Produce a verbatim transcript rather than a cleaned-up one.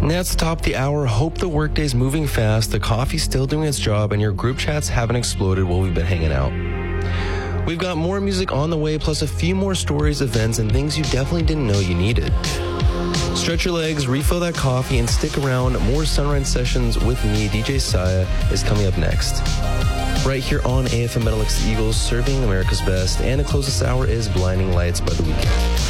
And that's the top of the hour. Hope the workday's moving fast, the coffee's still doing its job, and your group chats haven't exploded while we've been hanging out. We've got more music on the way, plus a few more stories, events, and things you definitely didn't know you needed. Stretch your legs, refill that coffee, and stick around. More Sunrise Sessions with me, D J Saya, is coming up next. Right here on A F M Metal X Eagles, serving America's best, and the closest hour is Blinding Lights by The Weeknd.